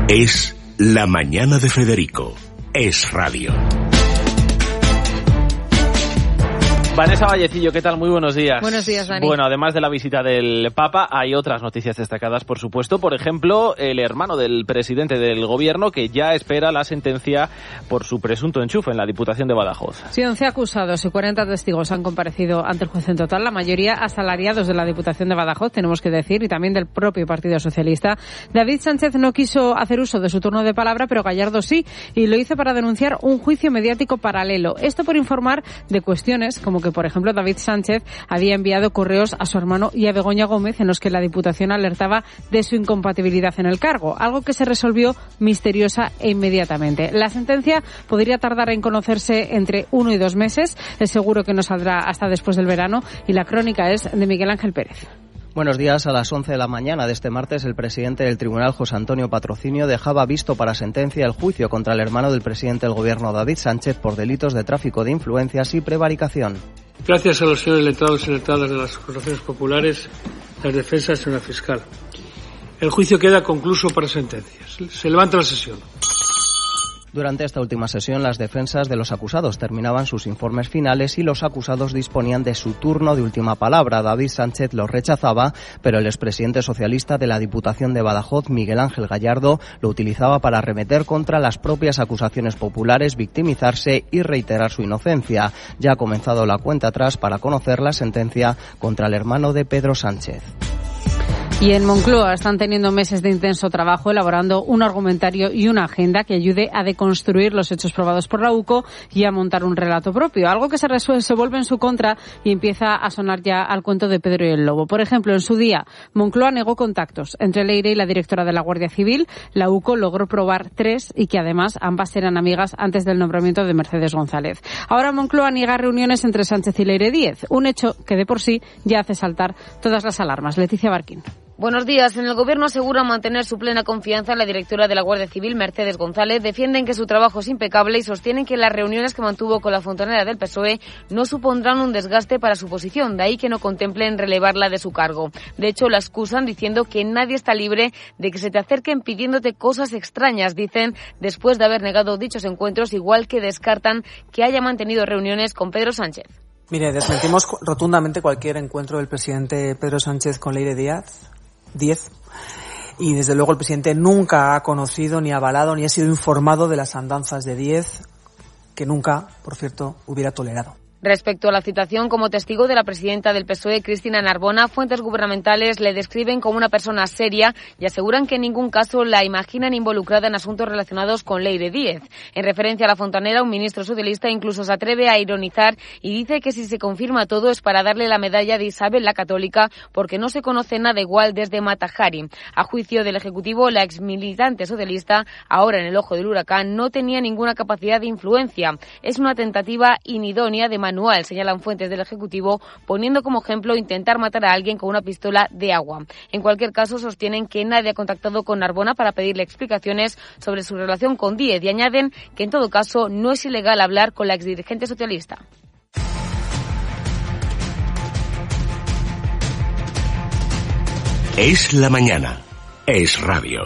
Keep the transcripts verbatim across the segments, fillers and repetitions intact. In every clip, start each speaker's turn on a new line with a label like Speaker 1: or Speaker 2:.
Speaker 1: Es La Mañana de Federico. Es radio.
Speaker 2: Vanessa Vallecillo, ¿qué tal? Muy buenos días.
Speaker 3: Buenos días, Dani.
Speaker 2: Bueno, además de la visita del Papa, hay otras noticias destacadas, por supuesto. Por ejemplo, el hermano del presidente del gobierno, que ya espera la sentencia por su presunto enchufe en la Diputación de Badajoz.
Speaker 3: Sí, once acusados y cuarenta testigos han comparecido ante el juez en total, la mayoría asalariados de la Diputación de Badajoz, tenemos que decir, y también del propio Partido Socialista. David Sánchez no quiso hacer uso de su turno de palabra, pero Gallardo sí, y lo hizo para denunciar un juicio mediático paralelo. Esto por informar de cuestiones como que, por ejemplo, David Sánchez había enviado correos a su hermano y a Begoña Gómez en los que la Diputación alertaba de su incompatibilidad en el cargo, algo que se resolvió misteriosa e inmediatamente. La sentencia podría tardar en conocerse entre uno y dos meses, es seguro que no saldrá hasta después del verano, y la crónica es de Miguel Ángel Pérez.
Speaker 4: Buenos días. A las once de la mañana de este martes, el presidente del Tribunal, José Antonio Patrocinio, dejaba visto para sentencia el juicio contra el hermano del presidente del Gobierno, David Sánchez, por delitos de tráfico de influencias y prevaricación.
Speaker 5: Gracias a los señores letrados y letradas de las corporaciones populares, las defensas y señora fiscal. El juicio queda concluso para sentencias. Se levanta la sesión.
Speaker 4: Durante esta última sesión, las defensas de los acusados terminaban sus informes finales y los acusados disponían de su turno de última palabra. David Sánchez los rechazaba, pero el expresidente socialista de la Diputación de Badajoz, Miguel Ángel Gallardo, lo utilizaba para arremeter contra las propias acusaciones populares, victimizarse y reiterar su inocencia. Ya ha comenzado la cuenta atrás para conocer la sentencia contra el hermano de Pedro Sánchez.
Speaker 3: Y en Moncloa están teniendo meses de intenso trabajo elaborando un argumentario y una agenda que ayude a deconstruir los hechos probados por la U C O y a montar un relato propio, algo que se, resuelve, se vuelve en su contra y empieza a sonar ya al cuento de Pedro y el Lobo. Por ejemplo, en su día, Moncloa negó contactos entre Leire y la directora de la Guardia Civil. La U C O logró probar tres y que además ambas eran amigas antes del nombramiento de Mercedes González. Ahora Moncloa niega reuniones entre Sánchez y Leire Díez, un hecho que de por sí ya hace saltar todas las alarmas. Leticia Barquín.
Speaker 6: Buenos días. En el Gobierno aseguran mantener su plena confianza en la directora de la Guardia Civil, Mercedes González. Defienden que su trabajo es impecable y sostienen que las reuniones que mantuvo con la fontanera del P S O E no supondrán un desgaste para su posición. De ahí que no contemplen relevarla de su cargo. De hecho, la excusan diciendo que nadie está libre de que se te acerquen pidiéndote cosas extrañas, dicen, después de haber negado dichos encuentros, igual que descartan que haya mantenido reuniones con Pedro Sánchez.
Speaker 7: Mire, desmentimos rotundamente cualquier encuentro del presidente Pedro Sánchez con Leire Díaz. diez y desde luego el presidente nunca ha conocido ni avalado ni ha sido informado de las andanzas de Díez, que nunca, por cierto, hubiera tolerado.
Speaker 6: Respecto a la citación como testigo de la presidenta del P S O E, Cristina Narbona, fuentes gubernamentales le describen como una persona seria y aseguran que en ningún caso la imaginan involucrada en asuntos relacionados con Leire Díez. En referencia a la fontanera, un ministro socialista incluso se atreve a ironizar y dice que si se confirma todo es para darle la medalla de Isabel la Católica porque no se conoce nada igual desde Mata Hari. A juicio del Ejecutivo, la exmilitante socialista, ahora en el ojo del huracán, no tenía ninguna capacidad de influencia. Es una tentativa inidónea de manual, señalan fuentes del Ejecutivo, poniendo como ejemplo intentar matar a alguien con una pistola de agua. En cualquier caso, sostienen que nadie ha contactado con Narbona para pedirle explicaciones sobre su relación con Díez y añaden que en todo caso no es ilegal hablar con la exdirigente socialista.
Speaker 1: Es la mañana. Es radio.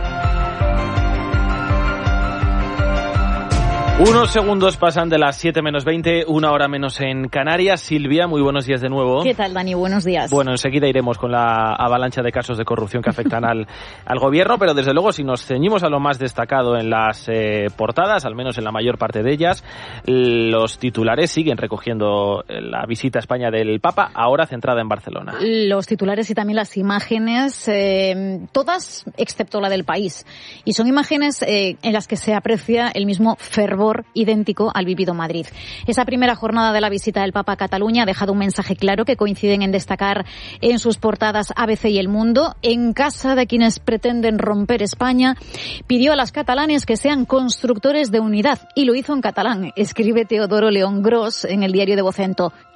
Speaker 2: Unos segundos pasan de las siete menos veinte, una hora menos en Canarias. Silvia, muy buenos días de nuevo.
Speaker 8: ¿Qué tal, Dani? Buenos días.
Speaker 2: Bueno, enseguida iremos con la avalancha de casos de corrupción que afectan al, al gobierno, pero desde luego si nos ceñimos a lo más destacado en las eh, portadas, al menos en la mayor parte de ellas, los titulares siguen recogiendo la visita a España del Papa, ahora centrada en Barcelona.
Speaker 8: Los titulares y también las imágenes, eh, todas excepto la del País. Y son imágenes eh, en las que se aprecia el mismo fervor idéntico al vivido en Madrid. Esa primera jornada de la visita del Papa a Cataluña ha dejado un mensaje claro que coinciden en destacar en sus portadas A B C y El Mundo. En casa de quienes pretenden romper España, pidió a las catalanes que sean constructores de unidad y lo hizo en catalán, escribe Teodoro León Gros en el diario de Vocento.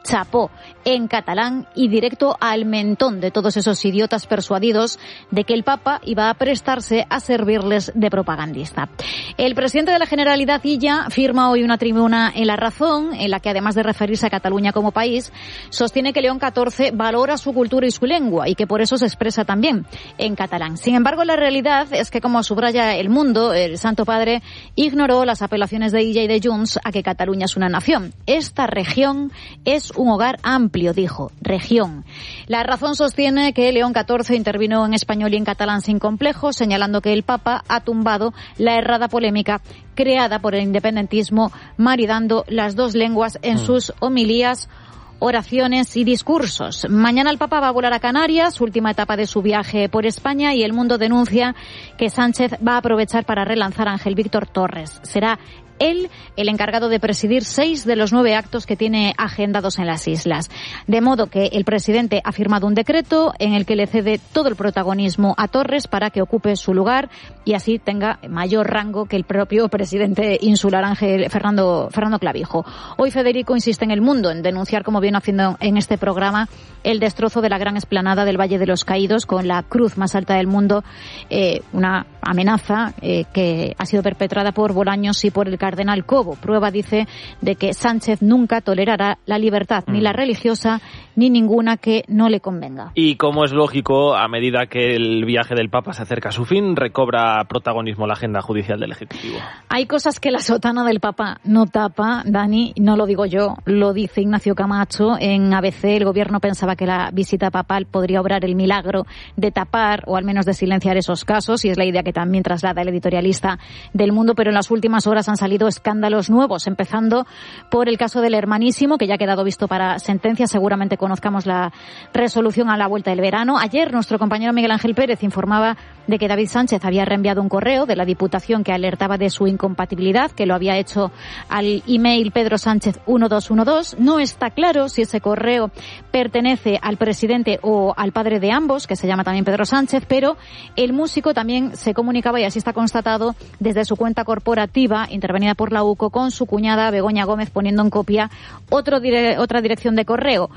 Speaker 8: chapó en catalán y directo al mentón de todos esos idiotas persuadidos de que el Papa iba a prestarse a servirles de propagandista. El presidente de la Generalitat Illa firma hoy una tribuna en La Razón, en la que además de referirse a Cataluña como país, sostiene que León catorce valora su cultura y su lengua y que por eso se expresa también en catalán. Sin embargo, la realidad es que, como subraya El Mundo, el Santo Padre ignoró las apelaciones de Illa y de Junts a que Cataluña es una nación. Esta región es un hogar amplio, dijo, región. La Razón sostiene que León catorce intervino en español y en catalán sin complejos, señalando que el Papa ha tumbado la errada polémica creada por el independentismo, maridando las dos lenguas en sus homilías, oraciones y discursos. Mañana el Papa va a volar a Canarias, última etapa de su viaje por España, y El Mundo denuncia que Sánchez va a aprovechar para relanzar a Ángel Víctor Torres. Será él el encargado de presidir seis de los nueve actos que tiene agendados en las islas. De modo que el presidente ha firmado un decreto en el que le cede todo el protagonismo a Torres para que ocupe su lugar y así tenga mayor rango que el propio presidente insular Ángel Fernando, Fernando Clavijo. Hoy Federico insiste en El Mundo en denunciar, como viene haciendo en este programa, el destrozo de la gran explanada del Valle de los Caídos con la cruz más alta del mundo, eh, una amenaza eh, que ha sido perpetrada por Bolaños y por el cardenal Cobo. Prueba, dice, de que Sánchez nunca tolerará la libertad, mm. ni la religiosa, ni ninguna que no le convenga.
Speaker 2: Y como es lógico, a medida que el viaje del Papa se acerca a su fin, recobra protagonismo la agenda judicial del Ejecutivo.
Speaker 8: Hay cosas que la sotana del Papa no tapa, Dani, no lo digo yo, lo dice Ignacio Camacho. En A B C, el gobierno pensaba que la visita papal podría obrar el milagro de tapar o al menos de silenciar esos casos, y es la idea que también traslada el editorialista del Mundo, pero en las últimas horas han salido escándalos nuevos, empezando por el caso del Hermanísimo, que ya ha quedado visto para sentencia. Seguramente conozcamos la resolución a la vuelta del verano. Ayer nuestro compañero Miguel Ángel Pérez informaba de que David Sánchez había reenviado un correo de la Diputación que alertaba de su incompatibilidad, que lo había hecho al email pedro sánchez uno dos uno dos. No está claro si ese correo pertenece al presidente o al padre de ambos, que se llama también Pedro Sánchez, pero el músico también se comunicaba, y así está constatado, desde su cuenta corporativa, intervenida por la U C O, con su cuñada Begoña Gómez, poniendo en copia otro dire- otra dirección de correo: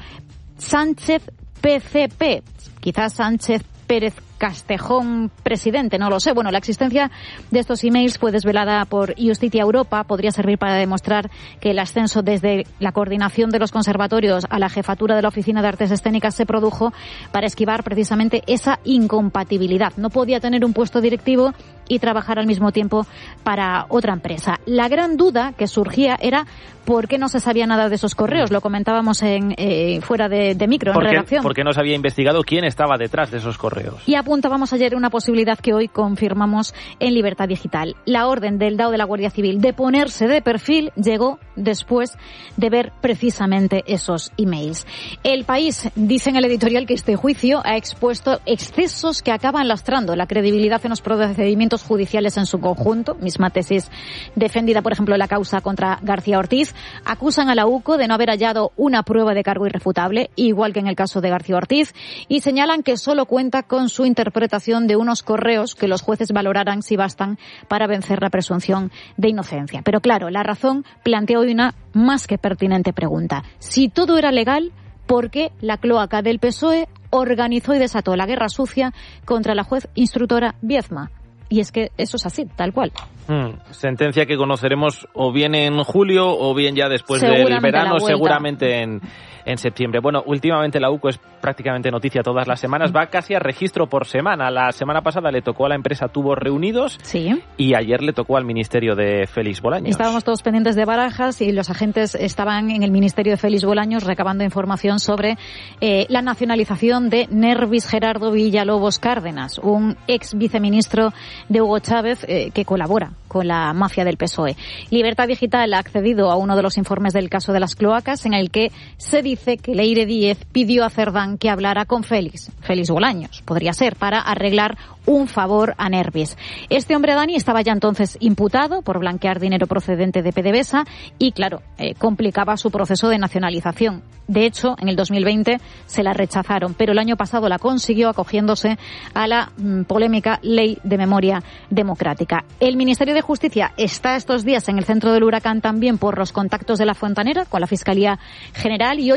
Speaker 8: Sánchez P C P, quizás Sánchez Pérez Castejón presidente, no lo sé. Bueno, la existencia de estos emails fue desvelada por Justitia Europa. Podría servir para demostrar que el ascenso desde la coordinación de los conservatorios a la jefatura de la Oficina de Artes Escénicas se produjo para esquivar precisamente esa incompatibilidad. No podía tener un puesto directivo y trabajar al mismo tiempo para otra empresa. La gran duda que surgía era por qué no se sabía nada de esos correos. Lo comentábamos en eh, fuera de, de micro, en redacción.
Speaker 2: ¿Por qué no se había investigado quién estaba detrás de esos correos?
Speaker 8: Y apuntábamos ayer una posibilidad que hoy confirmamos en Libertad Digital. La orden del D A O de la Guardia Civil de ponerse de perfil llegó después de ver precisamente esos emails. El País dice en el editorial que este juicio ha expuesto excesos que acaban lastrando la credibilidad en los procedimientos judiciales en su conjunto. Misma tesis defendida, por ejemplo, en la causa contra García Ortiz. Acusan a la U C O de no haber hallado una prueba de cargo irrefutable, igual que en el caso de García Ortiz, y señalan que solo cuenta con su interpretación de unos correos que los jueces valorarán si bastan para vencer la presunción de inocencia. Pero claro, La Razón plantea hoy una más que pertinente pregunta. Si todo era legal, ¿por qué la cloaca del P S O E organizó y desató la guerra sucia contra la juez instructora Viezma? Y es que eso es así, tal cual.
Speaker 2: Hmm. Sentencia que conoceremos o bien en julio o bien ya después del verano, seguramente en, en septiembre. Bueno, últimamente la U C O es prácticamente noticia todas las semanas, va casi a registro por semana. La semana pasada le tocó a la empresa Tubos Reunidos,
Speaker 8: sí,
Speaker 2: y ayer le tocó al ministerio de Félix Bolaños.
Speaker 8: Estábamos todos pendientes de Barajas y los agentes estaban en el ministerio de Félix Bolaños recabando información sobre eh, la nacionalización de Nervis Gerardo Villalobos Cárdenas, un ex viceministro de Hugo Chávez eh, que colabora con la mafia del P S O E. Libertad Digital ha accedido a uno de los informes del caso de las cloacas, en el que se dice que Leire Díez pidió a Cerdán que hablara con Félix, Félix Bolaños, podría ser, para arreglar un favor a Nervis. Este hombre, Dani, estaba ya entonces imputado por blanquear dinero procedente de PDVSA y, claro, eh, complicaba su proceso de nacionalización. De hecho, en el dos mil veinte se la rechazaron, pero el año pasado la consiguió acogiéndose a la mm, polémica Ley de Memoria Democrática. El Ministerio de Justicia está estos días en el centro del huracán también por los contactos de la Fontanera con la Fiscalía General, y hoy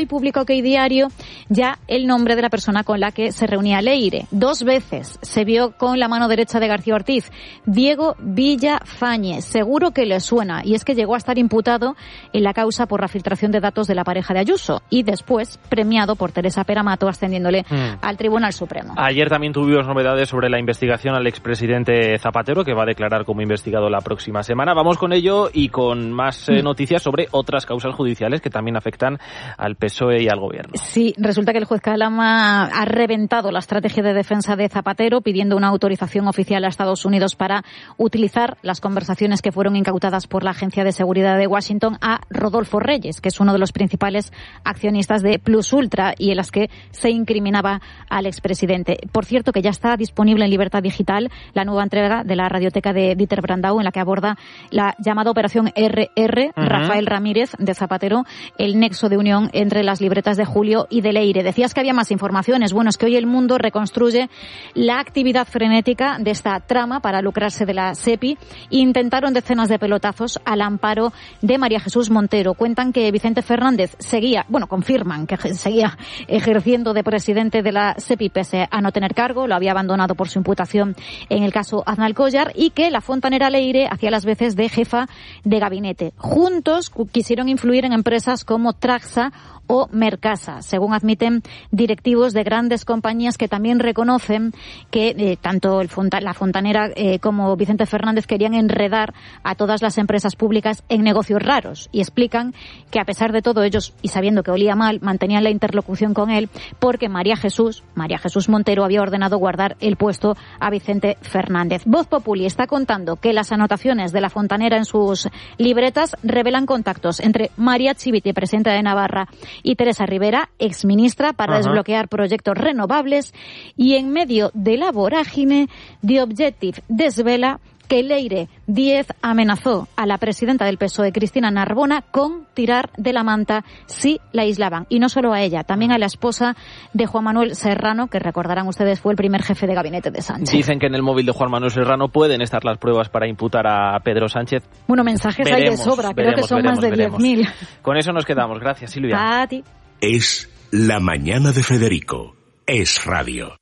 Speaker 8: hoy publica OK Diario ya el nombre de la persona con la que se reunía Leire. Dos veces se vio con la mano derecha de García Ortiz, Diego Villafañe. Seguro que le suena, y es que llegó a estar imputado en la causa por la filtración de datos de la pareja de Ayuso y después premiado por Teresa Peramato, ascendiéndole mm. al Tribunal Supremo.
Speaker 2: Ayer también tuvimos novedades sobre la investigación al expresidente Zapatero, que va a declarar como investigado la próxima semana. Vamos con ello y con más eh, noticias sobre otras causas judiciales que también afectan al P S O E y al Gobierno.
Speaker 8: Sí, resulta que el juez Calama ha reventado la estrategia de defensa de Zapatero, pidiendo una autorización oficial a Estados Unidos para utilizar las conversaciones que fueron incautadas por la Agencia de Seguridad de Washington a Rodolfo Reyes, que es uno de los principales accionistas de Plus Ultra y en las que se incriminaba al expresidente. Por cierto, que ya está disponible en Libertad Digital la nueva entrega de la radioteca de Dieter Brandau, en la que aborda la llamada Operación R R, uh-huh. Rafael Ramírez de Zapatero, el nexo de unión entre las libretas de Julio y de Leire. Decías que había más informaciones. Bueno, es que hoy El Mundo reconstruye la actividad frenética de esta trama para lucrarse de la SEPI. Intentaron decenas de pelotazos al amparo de María Jesús Montero. Cuentan que Vicente Fernández seguía, bueno, confirman que seguía ejerciendo de presidente de la SEPI pese a no tener cargo, lo había abandonado por su imputación en el caso Aznalcóllar, y que la fontanera Leire hacía las veces de jefa de gabinete. Juntos quisieron influir en empresas como Traxa o Mercasa, según admiten directivos de grandes compañías que también reconocen que eh, tanto el Fonta, la fontanera eh, como Vicente Fernández querían enredar a todas las empresas públicas en negocios raros, y explican que a pesar de todo ellos, y sabiendo que olía mal, mantenían la interlocución con él porque María Jesús, María Jesús Montero había ordenado guardar el puesto a Vicente Fernández. Voz Populi está contando que las anotaciones de la fontanera en sus libretas revelan contactos entre María Chivite, presidenta de Navarra, y Teresa Rivera, exministra, para Ajá. desbloquear proyectos renovables, y en medio de la vorágine, The Objective desvela que Leire Díez amenazó a la presidenta del P S O E, Cristina Narbona, con tirar de la manta si la aislaban. Y no solo a ella, también a la esposa de Juan Manuel Serrano, que recordarán ustedes fue el primer jefe de gabinete de Sánchez.
Speaker 2: Dicen que en el móvil de Juan Manuel Serrano pueden estar las pruebas para imputar a Pedro Sánchez.
Speaker 8: Bueno, mensajes
Speaker 2: veremos,
Speaker 8: hay de sobra,
Speaker 2: veremos,
Speaker 8: creo que son
Speaker 2: veremos,
Speaker 8: más de diez mil.
Speaker 2: Con eso nos quedamos. Gracias, Silvia.
Speaker 8: A ti.
Speaker 1: Es La Mañana de Federico. Es radio.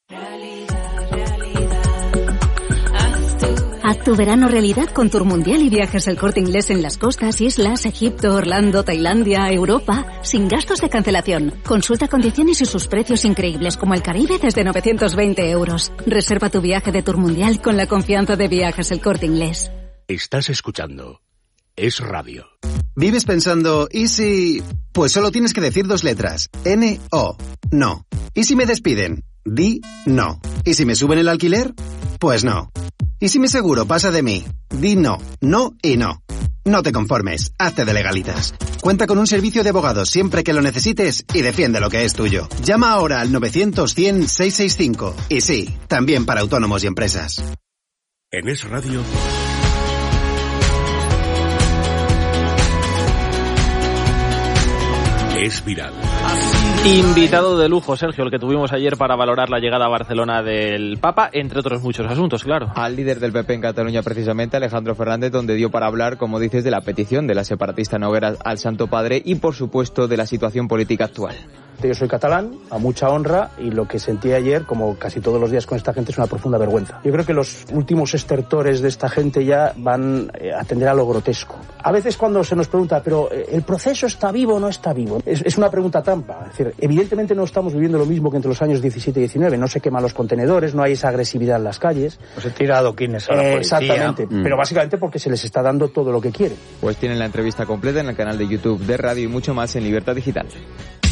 Speaker 9: Haz tu verano realidad con Tour Mundial y Viajes El Corte Inglés en las costas, islas, Egipto, Orlando, Tailandia, Europa, sin gastos de cancelación. Consulta condiciones y sus precios increíbles, como el Caribe desde novecientos veinte euros. Reserva tu viaje de Tour Mundial con la confianza de Viajes El Corte Inglés.
Speaker 1: Estás escuchando Es Radio.
Speaker 10: ¿Vives pensando, y si...? Pues solo tienes que decir dos letras. N O. No. ¿Y si me despiden? Di no. ¿Y si me suben el alquiler? Pues no. ¿Y si mi seguro pasa de mí? Di no, no y no. No te conformes, hazte de legalitas. Cuenta con un servicio de abogados siempre que lo necesites y defiende lo que es tuyo. Llama ahora al novecientos cien seiscientos sesenta y cinco. Y sí, también para autónomos y empresas.
Speaker 1: En Es Radio... Es viral.
Speaker 2: Invitado de lujo, Sergio, el que tuvimos ayer para valorar la llegada a Barcelona del Papa, entre otros muchos asuntos, claro.
Speaker 11: Al líder del P P en Cataluña, precisamente, Alejandro Fernández, donde dio para hablar, como dices, de la petición de la separatista Noguera al Santo Padre y, por supuesto, de la situación política actual.
Speaker 12: Yo soy catalán, a mucha honra, y lo que sentí ayer, como casi todos los días con esta gente, es una profunda vergüenza. Yo creo que los últimos estertores de esta gente ya van a tender a lo grotesco. A veces cuando se nos pregunta, pero ¿el proceso está vivo o no está vivo? Es, es una pregunta trampa. Es decir, evidentemente no estamos viviendo lo mismo que entre los años diecisiete y diecinueve. No se queman los contenedores, no hay esa agresividad en las calles.
Speaker 13: No se tira adoquines a la
Speaker 12: eh,
Speaker 13: policía.
Speaker 12: Exactamente, mm. pero básicamente porque se les está dando todo lo que quieren.
Speaker 11: Pues tienen la entrevista completa en el canal de YouTube de Radio y mucho más en Libertad Digital.